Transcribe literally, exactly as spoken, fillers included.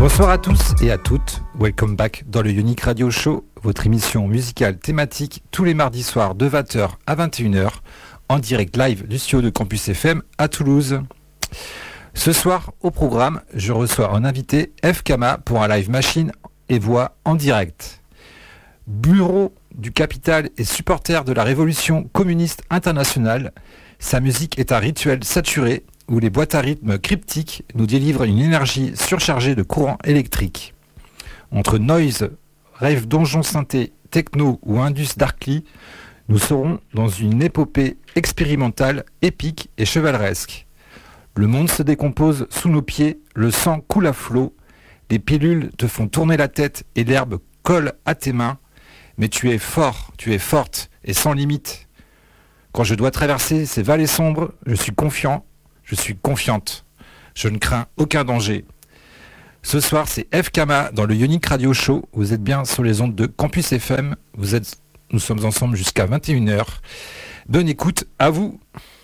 Bonsoir à tous et à toutes, welcome back dans le Unique Radio Show, votre émission musicale thématique tous les mardis soirs de vingt heures à vingt et une heures, en direct live du studio de Campus F M à Toulouse. Ce soir, au programme, je reçois un invité, F Kama, pour un live machine et voix en direct. Bureau du capital et supporter de la révolution communiste internationale, sa musique est un rituel saturé où les boîtes à rythme cryptiques nous délivrent une énergie surchargée de courant électrique. Entre noise, rave donjon synthé, techno ou indus darkly, nous serons dans une épopée expérimentale, épique et chevaleresque. Le monde se décompose sous nos pieds, le sang coule à flot, les pilules te font tourner la tête et l'herbe colle à tes mains, mais tu es fort, tu es forte et sans limite. Quand je dois traverser ces vallées sombres, je suis confiant, je suis confiante. Je ne crains aucun danger. Ce soir, c'est F Kama dans le Unique Radio Show. Vous êtes bien sur les ondes de Campus F M. Vous êtes, nous sommes ensemble jusqu'à vingt et une heures. Bonne écoute à vous.